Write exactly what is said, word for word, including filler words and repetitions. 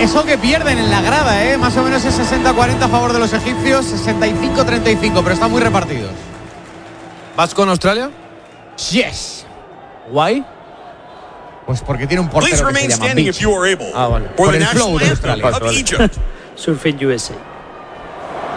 eso que pierden en la grada, ¿eh? Más o menos es sesenta cuarenta a favor de los egipcios, sesenta y cinco treinta y cinco, pero están muy repartidos. ¿Vas con Australia? Yes. Why? Pues porque tiene un portero que se llama Beach. Ah, vale. Por el flow de Australia. Surfing U S A.